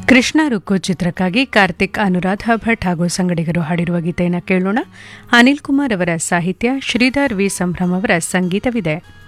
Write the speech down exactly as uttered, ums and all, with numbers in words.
ಕೃಷ್ಣ ರುಕ್ಕು ಚಿತ್ರಕ್ಕಾಗಿ ಕಾರ್ತಿಕ್ ಅನುರಾಧ ಭಟ್ ಹಾಗೂ ಸಂಗಡಿಗರು ಹಾಡಿರುವ ಗೀತೆಯನ್ನು ಕೇಳೋಣ. ಅನಿಲ್ ಕುಮಾರ್ ಅವರ ಸಾಹಿತ್ಯ, ಶ್ರೀಧರ್ ವಿ ಸಂಭ್ರಮ್ ಅವರ ಸಂಗೀತವಿದೆ.